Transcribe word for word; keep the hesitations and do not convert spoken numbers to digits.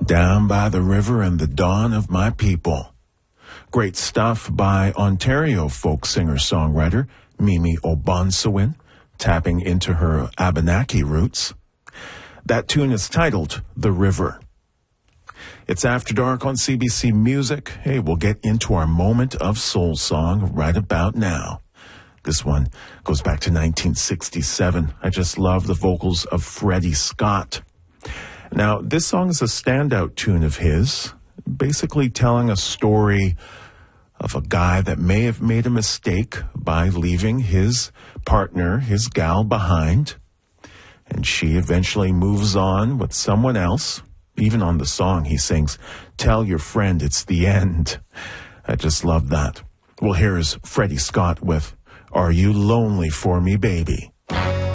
Down by the river and the dawn of my people. Great stuff by Ontario folk singer-songwriter Mimi Obansewin, tapping into her Abenaki roots. That tune is titled The River. It's After Dark on C B C Music. Hey, we'll get into our moment of soul song right about now. This one goes back to nineteen sixty-seven. I just love the vocals of Freddie Scott. Now, this song is a standout tune of his, basically telling a story of a guy that may have made a mistake by leaving his partner, his gal, behind. And she eventually moves on with someone else. Even on the song, he sings, "Tell your friend it's the end." I just love that. Well, here's Freddie Scott with "Are You Lonely for Me, Baby?"